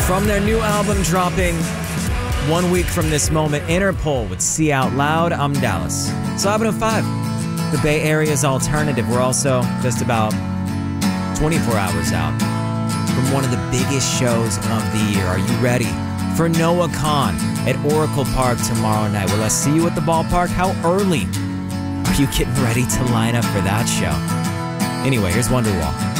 From their new album dropping 1 week from this moment, Interpol with See Out Loud. I'm Dallas. It's 11:05. The Bay Area's alternative. We're also just about 24 hours out from one of the biggest shows of the year. Are you ready for Noah Kahan at Oracle Park tomorrow night? Will I see you at the ballpark? How early are you getting ready to line up for that show? Anyway, here's Wonderwall.